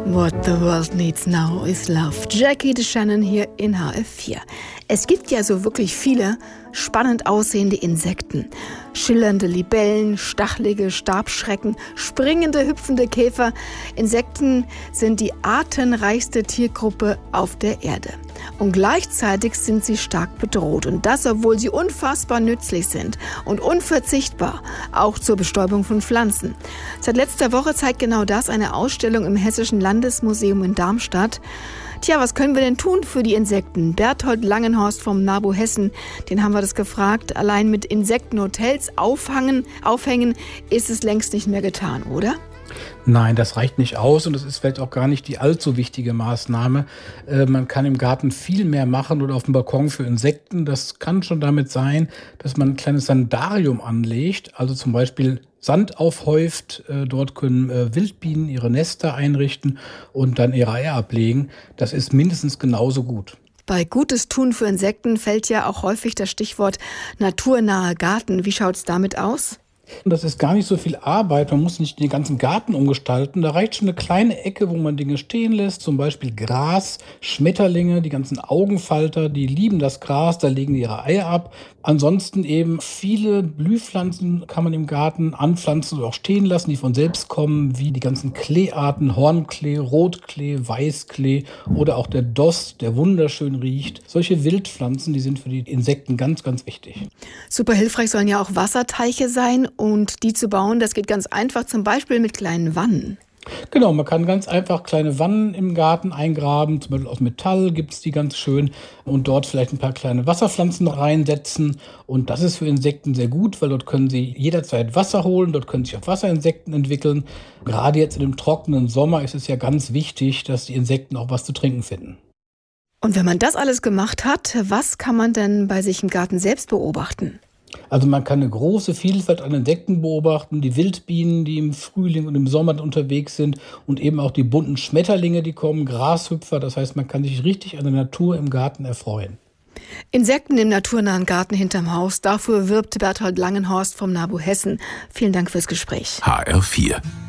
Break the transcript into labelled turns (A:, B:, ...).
A: What the world needs now is love. Jackie DeShannon hier in HR4. Es gibt ja so wirklich viele spannend aussehende Insekten. Schillernde Libellen, stachelige Stabschrecken, springende, hüpfende Käfer. Insekten sind die artenreichste Tiergruppe auf der Erde. Und gleichzeitig sind sie stark bedroht. Und das, obwohl sie unfassbar nützlich sind und unverzichtbar, auch zur Bestäubung von Pflanzen. Seit letzter Woche zeigt genau das eine Ausstellung im Hessischen Landesmuseum in Darmstadt. Tja, was können wir denn tun für die Insekten? Berthold Langenhorst vom NABU Hessen, den haben wir das gefragt. Allein mit Insektenhotels aufhängen ist es längst nicht mehr getan, oder?
B: Nein, das reicht nicht aus und das ist vielleicht auch gar nicht die allzu wichtige Maßnahme. Man kann im Garten viel mehr machen oder auf dem Balkon für Insekten. Das kann schon damit sein, dass man ein kleines Sandarium anlegt, also zum Beispiel Sand aufhäuft. Dort können Wildbienen ihre Nester einrichten und dann ihre Eier ablegen. Das ist mindestens genauso gut.
A: Bei Gutes tun für Insekten fällt ja auch häufig das Stichwort naturnaher Garten. Wie schaut's damit aus?
B: Das ist gar nicht so viel Arbeit, man muss nicht den ganzen Garten umgestalten. Da reicht schon eine kleine Ecke, wo man Dinge stehen lässt, zum Beispiel Gras, Schmetterlinge, die ganzen Augenfalter, die lieben das Gras, da legen die ihre Eier ab. Ansonsten eben viele Blühpflanzen kann man im Garten anpflanzen oder auch stehen lassen, die von selbst kommen, wie die ganzen Kleearten, Hornklee, Rotklee, Weißklee oder auch der Dost, der wunderschön riecht. Solche Wildpflanzen, die sind für die Insekten ganz, ganz wichtig.
A: Super hilfreich sollen ja auch Wasserteiche sein. Und die zu bauen, das geht ganz einfach, zum Beispiel mit kleinen Wannen.
B: Genau, man kann ganz einfach kleine Wannen im Garten eingraben, zum Beispiel aus Metall gibt es die ganz schön und dort vielleicht ein paar kleine Wasserpflanzen reinsetzen. Und das ist für Insekten sehr gut, weil dort können sie jederzeit Wasser holen, dort können sich auch Wasserinsekten entwickeln. Gerade jetzt in dem trockenen Sommer ist es ja ganz wichtig, dass die Insekten auch was zu trinken finden.
A: Und wenn man das alles gemacht hat, was kann man denn bei sich im Garten selbst beobachten?
B: Also man kann eine große Vielfalt an Insekten beobachten, die Wildbienen, die im Frühling und im Sommer unterwegs sind und eben auch die bunten Schmetterlinge, die kommen, Grashüpfer. Das heißt, man kann sich richtig an der Natur im Garten erfreuen.
A: Insekten im naturnahen Garten hinterm Haus, dafür wirbt Berthold Langenhorst vom NABU Hessen. Vielen Dank fürs Gespräch.
C: HR4